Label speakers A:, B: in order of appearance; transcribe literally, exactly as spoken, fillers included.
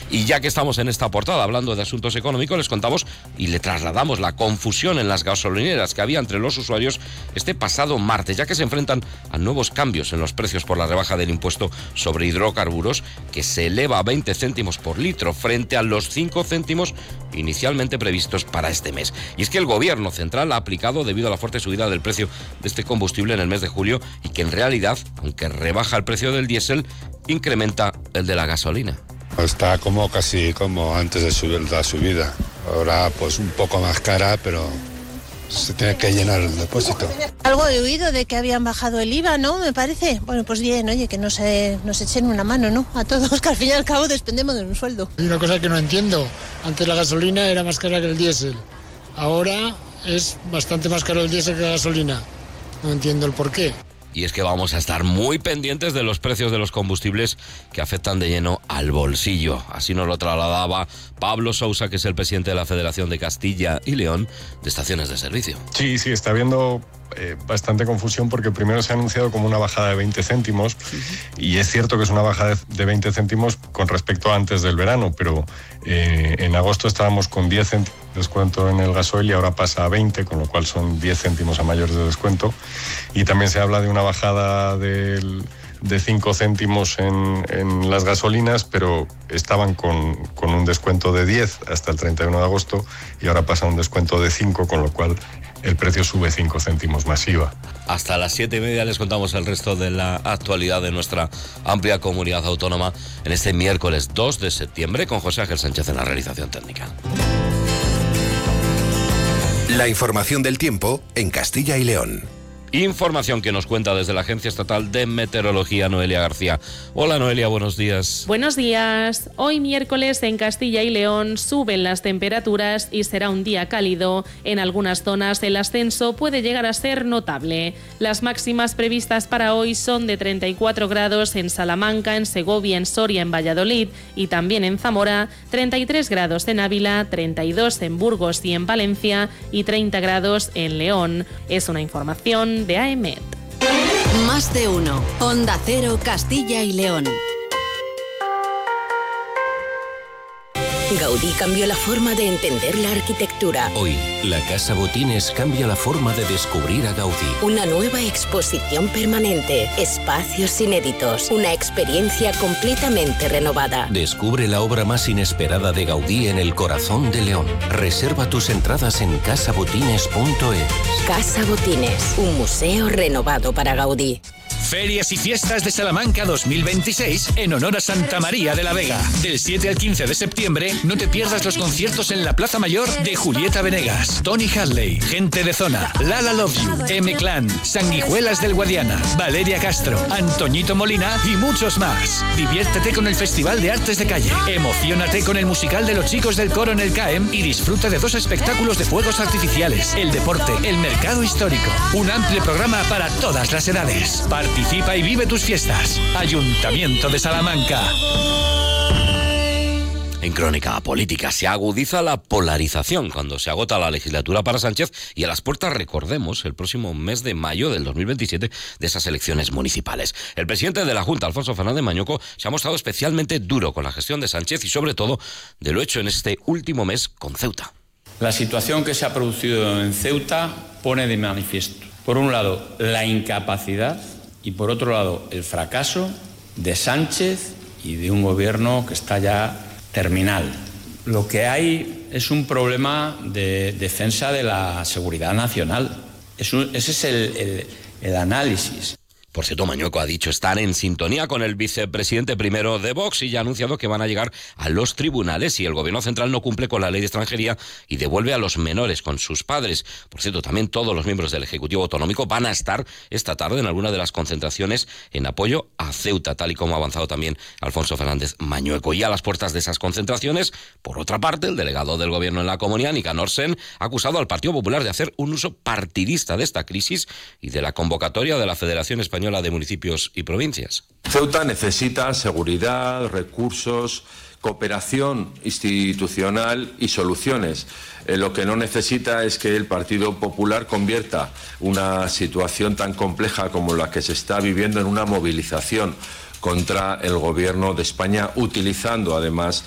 A: Y ya que estamos en esta portada hablando de asuntos económicos, les contamos y le trasladamos la confusión en las gasolineras que había entre los usuarios este pasado martes, ya que se enfrentan a nuevos cambios en los precios por la rebaja del impuesto sobre hidrocarburos, que se eleva a veinte céntimos por litro frente a los cinco céntimos inicialmente previstos para este mes. Y es que el gobierno central ha aplicado debido a la fuerte subida del precio de este combustible en el mes de julio y que en realidad, aunque rebaja el precio del diésel, incrementa el de la gasolina.
B: Está como casi como antes de subir la subida. Ahora pues un poco más cara, pero se tiene que llenar el depósito.
C: Algo he oído de que habían bajado el I V A, ¿no? Me parece. Bueno, pues bien, oye, que nos, eh, nos echen una mano, ¿no? A todos, que al fin y al cabo dependemos de un sueldo.
D: Hay una cosa que no entiendo. Antes la gasolina era más cara que el diésel. Ahora es bastante más caro el diésel que la gasolina. No entiendo el porqué.
A: Y es que vamos a estar muy pendientes de los precios de los combustibles que afectan de lleno al bolsillo. Así nos lo trasladaba Pablo Sousa, que es el presidente de la Federación de Castilla y León de Estaciones de Servicio.
E: Sí, sí, está habiendo eh, bastante confusión porque primero se ha anunciado como una bajada de veinte céntimos uh-huh. y es cierto que es una bajada de veinte céntimos con respecto a antes del verano, pero eh, en agosto estábamos con diez céntimos de descuento en el gasoil y ahora pasa a veinte, con lo cual son diez céntimos a mayores de descuento. Y también se habla de una bajada del, de cinco céntimos en, en las gasolinas, pero estaban con, con un descuento de diez hasta el treinta y uno de agosto y ahora pasa a un descuento de cinco, con lo cual el precio sube cinco céntimos más I V A.
A: Hasta las siete y media les contamos el resto de la actualidad de nuestra amplia comunidad autónoma en este miércoles dos de septiembre con José Ángel Sánchez en la realización técnica.
F: La información del tiempo en Castilla y León.
A: Información que nos cuenta desde la Agencia Estatal de Meteorología, Noelia García. Hola Noelia, buenos días.
G: Buenos días. Hoy miércoles en Castilla y León suben las temperaturas y será un día cálido. En algunas zonas el ascenso puede llegar a ser notable. Las máximas previstas para hoy son de treinta y cuatro grados en Salamanca, en Segovia, en Soria, en Valladolid y también en Zamora, treinta y tres grados en Ávila, treinta y dos en Burgos y en Palencia y treinta grados en León. Es una información de A E M E T.
H: Más de uno. Onda Cero, Castilla y León. Gaudí cambió la forma de entender la arquitectura.
I: Hoy, la Casa Botines cambia la forma de descubrir a Gaudí.
H: Una nueva exposición permanente, espacios inéditos, una experiencia completamente renovada.
I: Descubre la obra más inesperada de Gaudí en el corazón de León. Reserva tus entradas en casa botines punto es.
H: Casa Botines, un museo renovado para Gaudí.
J: Ferias y Fiestas de Salamanca dos mil veintiséis en honor a Santa María de la Vega. Del siete al quince de septiembre, no te pierdas los conciertos en la Plaza Mayor de Julieta Venegas, Tony Hadley, Gente de Zona, Lala Love You, M-Clan, Sanguijuelas del Guadiana, Valeria Castro, Antoñito Molina y muchos más. Diviértete con el Festival de Artes de Calle. Emociónate con el musical de los chicos del coro en el C A E M y disfruta de dos espectáculos de fuegos artificiales, el deporte, el mercado histórico. Un amplio programa para todas las edades. Participa y vive tus fiestas. Ayuntamiento de Salamanca.
A: En Crónica Política se agudiza la polarización cuando se agota la legislatura para Sánchez y a las puertas, recordemos, el próximo mes de mayo del dos mil veintisiete de esas elecciones municipales. El presidente de la Junta, Alfonso Fernández Mañueco, se ha mostrado especialmente duro con la gestión de Sánchez y sobre todo de lo hecho en este último mes con Ceuta.
K: La situación que se ha producido en Ceuta pone de manifiesto, por un lado, la incapacidad y por otro lado, el fracaso de Sánchez y de un gobierno que está ya terminal. Lo que hay es un problema de defensa de la seguridad nacional. Es un, ese es el, el, el análisis.
A: Por cierto, Mañueco ha dicho estar en sintonía con el vicepresidente primero de Vox y ya ha anunciado que van a llegar a los tribunales si el gobierno central no cumple con la ley de extranjería y devuelve a los menores con sus padres. Por cierto, también todos los miembros del Ejecutivo Autonómico van a estar esta tarde en alguna de las concentraciones en apoyo a Ceuta, tal y como ha avanzado también Alfonso Fernández Mañueco. Y a las puertas de esas concentraciones, por otra parte, el delegado del gobierno en la comunidad, Nicanor Sen, ha acusado al Partido Popular de hacer un uso partidista de esta crisis y de la convocatoria de la Federación Española de Municipios y Provincias.
L: Ceuta necesita seguridad, recursos, cooperación institucional y soluciones. Eh, lo que no necesita es que el Partido Popular convierta una situación tan compleja como la que se está viviendo en una movilización contra el gobierno de España, utilizando además